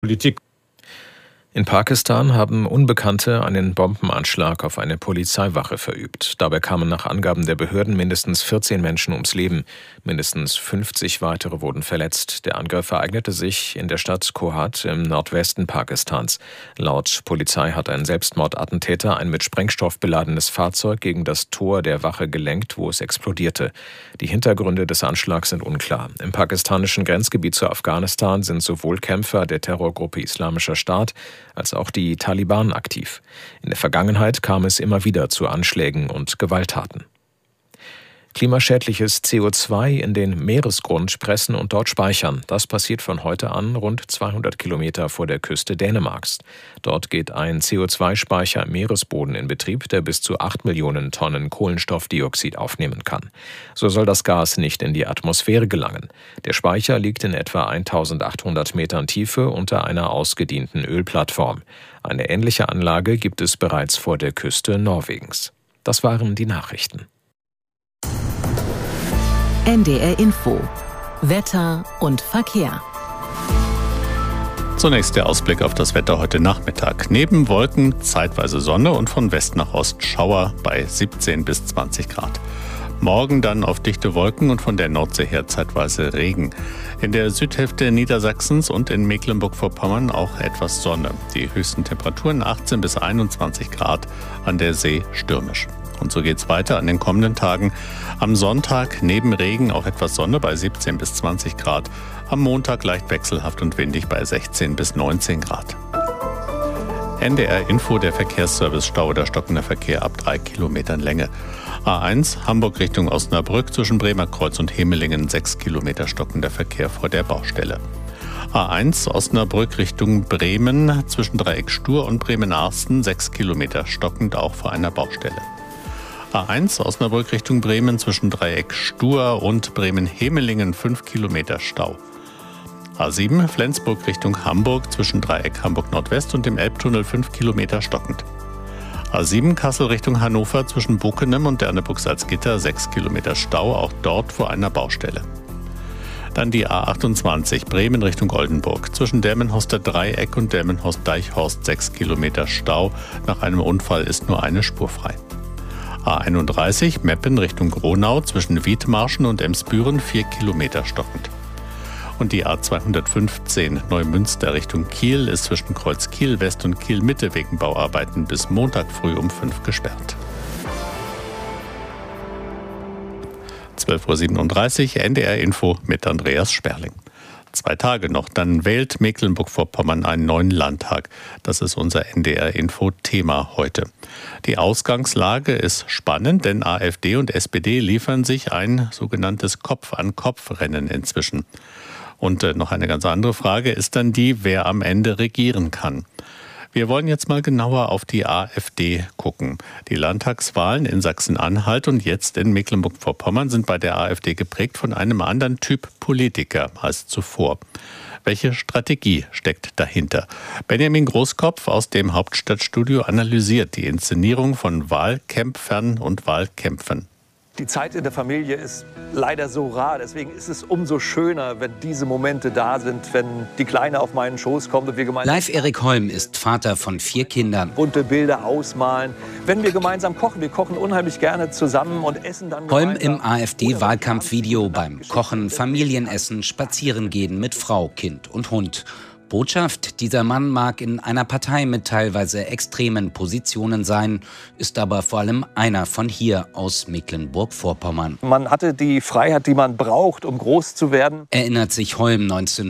Politik. In Pakistan haben Unbekannte einen Bombenanschlag auf eine Polizeiwache verübt. Dabei kamen nach Angaben der Behörden mindestens 14 Menschen ums Leben. Mindestens 50 weitere wurden verletzt. Der Angriff ereignete sich in der Stadt Kohat im Nordwesten Pakistans. Laut Polizei hat ein Selbstmordattentäter ein mit Sprengstoff beladenes Fahrzeug gegen das Tor der Wache gelenkt, wo es explodierte. Die Hintergründe des Anschlags sind unklar. Im pakistanischen Grenzgebiet zu Afghanistan sind sowohl Kämpfer der Terrorgruppe Islamischer Staat als auch die Taliban aktiv. In der Vergangenheit kam es immer wieder zu Anschlägen und Gewalttaten. Klimaschädliches CO2 in den Meeresgrund pressen und dort speichern. Das passiert von heute an rund 200 Kilometer vor der Küste Dänemarks. Dort geht ein CO2-Speicher im Meeresboden in Betrieb, der bis zu 8 Millionen Tonnen Kohlenstoffdioxid aufnehmen kann. So soll das Gas nicht in die Atmosphäre gelangen. Der Speicher liegt in etwa 1800 Metern Tiefe unter einer ausgedienten Ölplattform. Eine ähnliche Anlage gibt es bereits vor der Küste Norwegens. Das waren die Nachrichten. NDR Info. Wetter und Verkehr. Zunächst der Ausblick auf das Wetter heute Nachmittag. Neben Wolken zeitweise Sonne und von West nach Ost Schauer bei 17 bis 20 Grad. Morgen dann auf dichte Wolken und von der Nordsee her zeitweise Regen. In der Südhälfte Niedersachsens und in Mecklenburg-Vorpommern auch etwas Sonne. Die höchsten Temperaturen 18 bis 21 Grad, an der See stürmisch. Und so geht's weiter an den kommenden Tagen. Am Sonntag neben Regen auch etwas Sonne bei 17 bis 20 Grad. Am Montag leicht wechselhaft und windig bei 16 bis 19 Grad. NDR Info, der Verkehrsservice Stau oder stockender Verkehr ab 3 Kilometern Länge. A1 Hamburg Richtung Osnabrück zwischen Bremerkreuz und Hemelingen 6 Kilometer stockender Verkehr vor der Baustelle. A1 Osnabrück Richtung Bremen zwischen Dreieck Stur und Bremen-Arsten 6 Kilometer stockend auch vor einer Baustelle. A1 Osnabrück Richtung Bremen zwischen Dreieck Stur und Bremen-Hemelingen 5 Kilometer Stau. A7 Flensburg Richtung Hamburg zwischen Dreieck Hamburg Nordwest und dem Elbtunnel 5 Kilometer stockend. A7 Kassel Richtung Hannover zwischen Bockenem und Derneburg-Salzgitter 6 Kilometer Stau, auch dort vor einer Baustelle. Dann die A28 Bremen Richtung Oldenburg zwischen Delmenhorster Dreieck und Delmenhorst-Deichhorst 6 Kilometer Stau. Nach einem Unfall ist nur eine Spur frei. A31 Meppen Richtung Gronau zwischen Wiedmarschen und Emsbüren 4 Kilometer stockend. Und die A215 Neumünster Richtung Kiel ist zwischen Kreuz Kiel West und Kiel Mitte wegen Bauarbeiten bis Montag früh um 5 gesperrt. 12.37 Uhr NDR Info mit Andreas Sperling. 2 Tage noch, dann wählt Mecklenburg-Vorpommern einen neuen Landtag. Das ist unser NDR-Info-Thema heute. Die Ausgangslage ist spannend, denn AfD und SPD liefern sich ein sogenanntes Kopf-an-Kopf-Rennen inzwischen. Und noch eine ganz andere Frage ist dann die, wer am Ende regieren kann. Wir wollen jetzt mal genauer auf die AfD gucken. Die Landtagswahlen in Sachsen-Anhalt und jetzt in Mecklenburg-Vorpommern sind bei der AfD geprägt von einem anderen Typ Politiker als zuvor. Welche Strategie steckt dahinter? Benjamin Großkopf aus dem Hauptstadtstudio analysiert die Inszenierung von Wahlkämpfern und Wahlkämpfen. Die Zeit in der Familie ist leider so rar. Deswegen ist es umso schöner, wenn diese Momente da sind, wenn die Kleine auf meinen Schoß kommt und wir gemeinsam... Live Erik Holm ist Vater von 4 Kindern. ...bunte Bilder ausmalen. Wenn wir gemeinsam kochen, wir kochen unheimlich gerne zusammen und essen dann gemeinsam. Holm im AfD-Wahlkampfvideo beim Kochen, Familienessen, Spazierengehen mit Frau, Kind und Hund. Botschaft, dieser Mann mag in einer Partei mit teilweise extremen Positionen sein, ist aber vor allem einer von hier aus Mecklenburg-Vorpommern. Man hatte die Freiheit, die man braucht, um groß zu werden. Erinnert sich Holm,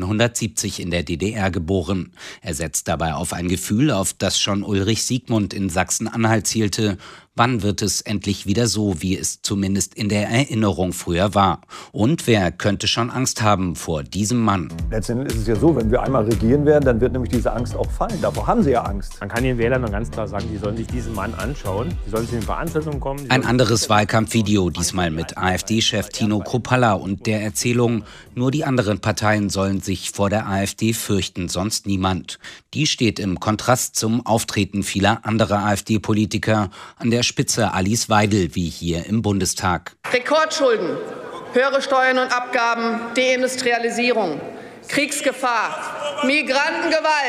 1970 in der DDR geboren. Er setzt dabei auf ein Gefühl, auf das schon Ulrich Siegmund in Sachsen-Anhalt zielte. Wann wird es endlich wieder so, wie es zumindest in der Erinnerung früher war? Und wer könnte schon Angst haben vor diesem Mann? Letztendlich ist es ja so, wenn wir einmal regieren werden, dann wird nämlich diese Angst auch fallen. Davor haben sie ja Angst. Man kann den Wählern noch ganz klar sagen, die sollen sich diesen Mann anschauen. Die sollen zu den Veranstaltungen kommen. Ein anderes Wahlkampfvideo, diesmal mit AfD-Chef Tino Kruppalla und der Erzählung, nur die anderen Parteien sollen sich vor der AfD fürchten, sonst niemand. Die steht im Kontrast zum Auftreten vieler anderer AfD-Politiker, an der Spitze Alice Weidel, wie hier im Bundestag. Rekordschulden, höhere Steuern und Abgaben, Deindustrialisierung. Kriegsgefahr, Migrantengewalt,